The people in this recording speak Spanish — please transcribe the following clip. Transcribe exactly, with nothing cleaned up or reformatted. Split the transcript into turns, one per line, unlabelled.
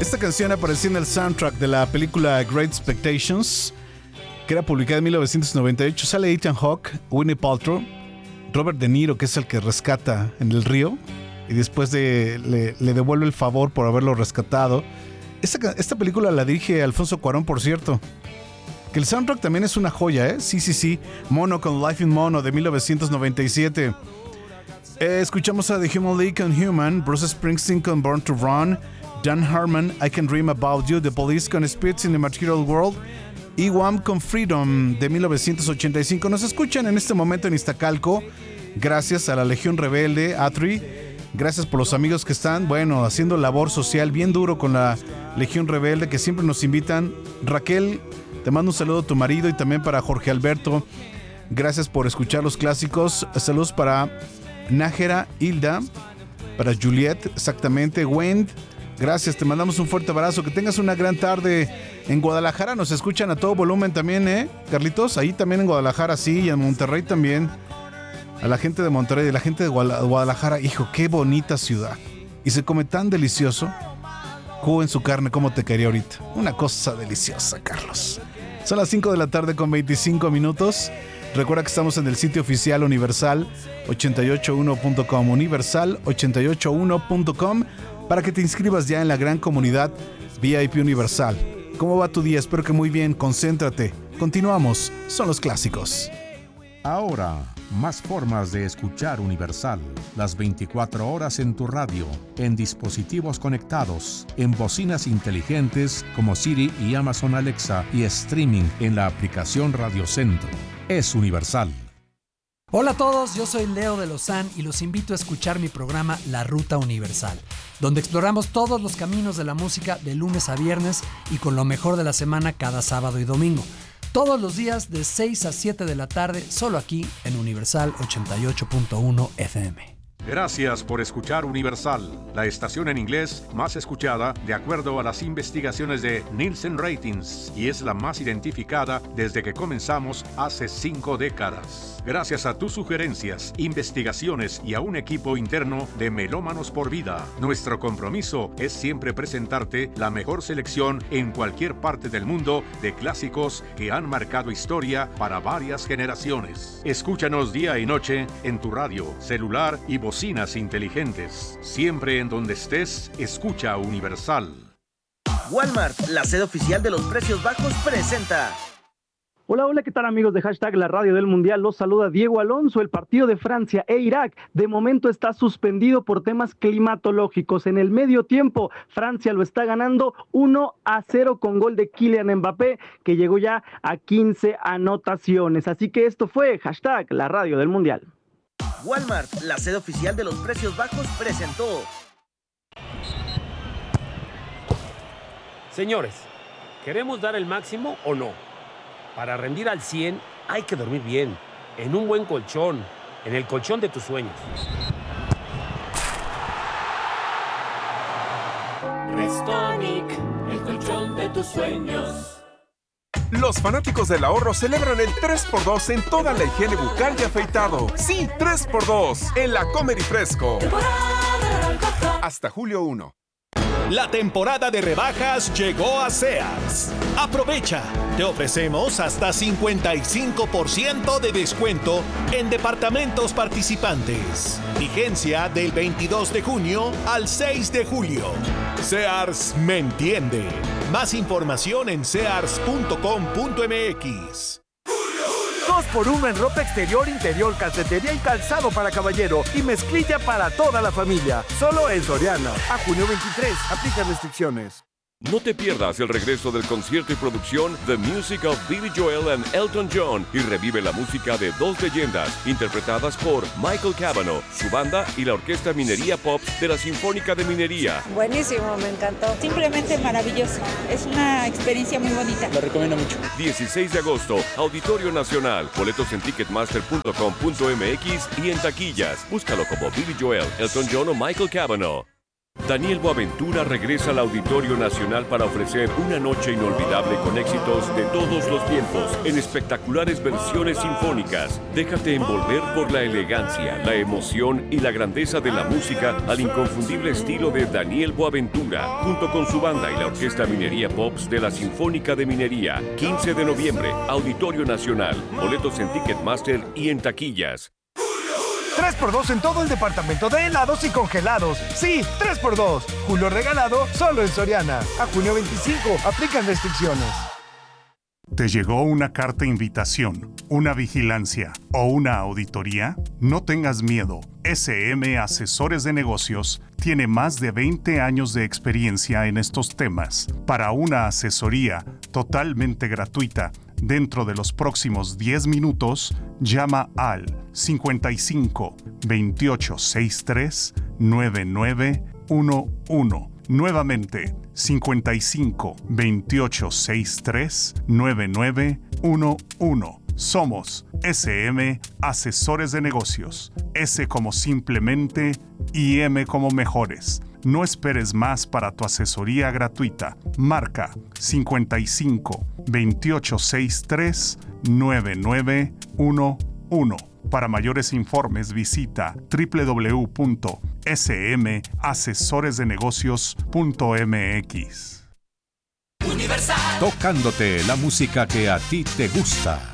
Esta canción apareció en el soundtrack de la película Great Expectations, que era publicada en mil novecientos noventa y ocho. Sale Ethan Hawke, Gwyneth Paltrow, Robert De Niro, que es el que rescata en el río, y después de, le, le devuelve el favor por haberlo rescatado. Esta, esta película la dirige Alfonso Cuarón, por cierto. Que el soundtrack también es una joya, ¿eh? Sí, sí, sí. Mono con Life in Mono de mil novecientos noventa y siete. Eh, escuchamos a The Human League con Human, Bruce Springsteen con Born to Run, Dan Harmon, I Can Dream About You, The Police con Spirits in the Material World y Wham con Freedom de mil novecientos ochenta y cinco. Nos escuchan en este momento en Iztacalco, gracias a la Legión Rebelde, Atri. Gracias por los amigos que están, bueno, haciendo labor social bien duro con la Legión Rebelde, que siempre nos invitan. Raquel, te mando un saludo a tu marido y también para Jorge Alberto. Gracias por escuchar los clásicos. Saludos para Nájera, Hilda, para Juliet, exactamente, Wend. Gracias, te mandamos un fuerte abrazo. Que tengas una gran tarde en Guadalajara. Nos escuchan a todo volumen también, ¿eh, Carlitos? Ahí también en Guadalajara, sí, y en Monterrey también. A la gente de Monterrey, a la gente de Guadalajara, hijo, qué bonita ciudad. Y se come tan delicioso. Jugo en su carne, ¿cómo te quería ahorita? Una cosa deliciosa, Carlos. Son las cinco de la tarde con veinticinco minutos. Recuerda que estamos en el sitio oficial Universal ochenta y ocho uno punto com, Universal ochenta y ocho uno punto com, para que te inscribas ya en la gran comunidad V I P Universal. ¿Cómo va tu día? Espero que muy bien, concéntrate. Continuamos, son los clásicos.
Ahora, más formas de escuchar Universal. Las veinticuatro horas en tu radio, en dispositivos conectados, en bocinas inteligentes como Siri y Amazon Alexa y streaming en la aplicación Radio Centro. Es Universal.
Hola a todos, yo soy Leo de Lozán y los invito a escuchar mi programa La Ruta Universal, donde exploramos todos los caminos de la música de lunes a viernes y con lo mejor de la semana cada sábado y domingo. Todos los días de seis a siete de la tarde, solo aquí en Universal ochenta y ocho punto uno F M.
Gracias por escuchar Universal, la estación en inglés más escuchada de acuerdo a las investigaciones de Nielsen Ratings, y es la más identificada desde que comenzamos hace cinco décadas. Gracias a tus sugerencias, investigaciones y a un equipo interno de Melómanos por Vida, nuestro compromiso es siempre presentarte la mejor selección en cualquier parte del mundo de clásicos que han marcado historia para varias generaciones. Escúchanos día y noche en tu radio, celular y bocinas inteligentes. Siempre en donde estés, escucha Universal.
Walmart, la sede oficial de los precios bajos, presenta...
Hola, hola, ¿qué tal amigos de Hashtag La Radio del Mundial? Los saluda Diego Alonso. El partido de Francia e Irak de momento está suspendido por temas climatológicos. En el medio tiempo, Francia lo está ganando uno a cero con gol de Kylian Mbappé, que llegó ya a quince anotaciones. Así que esto fue Hashtag La Radio del Mundial.
Walmart, la sede oficial de los precios bajos, presentó.
Señores, ¿queremos dar el máximo o no? Para rendir al cien hay que dormir bien, en un buen colchón, en el colchón de tus sueños.
Restonic, el colchón de tus sueños.
Los fanáticos del ahorro celebran el tres por dos en toda la higiene bucal y afeitado. Sí, tres por dos en la Comer y Fresco. Hasta julio primero.
La temporada de rebajas llegó a Sears. Aprovecha, te ofrecemos hasta cincuenta y cinco por ciento de descuento en departamentos participantes. Vigencia del veintidós de junio al seis de julio. Sears me entiende. Más información en sears punto com punto m x.
dos por uno en ropa exterior, interior, calcetería y calzado para caballero y mezclilla para toda la familia. Solo en Soriana. A junio veintitrés. Aplica restricciones.
No te pierdas el regreso del concierto y producción The Music of Billy Joel and Elton John y revive la música de dos leyendas interpretadas por Michael Cavanaugh, su banda y la Orquesta Minería Pop de la Sinfónica de Minería.
Buenísimo, me encantó. Simplemente maravilloso. Es una experiencia muy bonita.
Lo recomiendo mucho. dieciséis de agosto, Auditorio Nacional. Boletos en ticketmaster punto com punto m x y en taquillas. Búscalo como Billy Joel, Elton John o Michael Cavanaugh. Daniel Boaventura regresa al Auditorio Nacional para ofrecer una noche inolvidable con éxitos de todos los tiempos en espectaculares versiones sinfónicas. Déjate envolver por la elegancia, la emoción y la grandeza de la música al inconfundible estilo de Daniel Boaventura, junto con su banda y la Orquesta Minería Pops de la Sinfónica de Minería. quince de noviembre, Auditorio Nacional. Boletos en Ticketmaster y en taquillas.
tres por dos en todo el departamento de helados y congelados. Sí, tres por dos. Julio regalado solo en Soriana. A junio veinticinco, aplican restricciones.
¿Te llegó una carta invitación, una vigilancia o una auditoría? No tengas miedo. S M Asesores de Negocios tiene más de veinte años de experiencia en estos temas. Para una asesoría totalmente gratuita, dentro de los próximos diez minutos, llama al cincuenta y cinco, veintiocho sesenta y tres, noventa y nueve once. Nuevamente, cincuenta y cinco, veintiocho sesenta y tres, noventa y nueve once. Somos S M Asesores de Negocios. S como simplemente y M como mejores. No esperes más para tu asesoría gratuita. Marca cincuenta y cinco, veintiocho sesenta y tres, noventa y nueve once. Para mayores informes visita doble u doble u doble u punto s m asesores de negocios punto m x.
Tocándote la música que a ti te gusta.